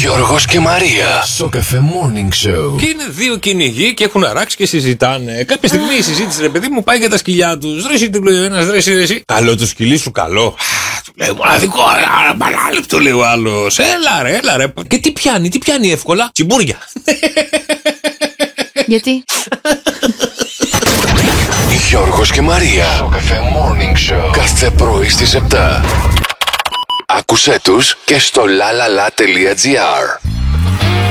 Γιώργος και Μαρία. Στο Cafe Morning Show. Και είναι δύο κυνηγοί και έχουν αράξει και συζητάνε. Κάποια στιγμή η συζήτηση, ρε παιδί μου, πάει για τα σκυλιά του. Ρε, του λέει ο ένα, ρε, εσύ. Καλό το σκυλί σου, καλό. Του λέει μοναδικό, παράληπτο, λέει ο άλλο. Έλα ρε. Και τι πιάνει εύκολα? Τσιμπούρια. Γιατί? Γιώργος και Μαρία. Στο Cafe Morning Show. Κάθε πρωί στις 7. Άκουσέ τους και στο lalala.gr.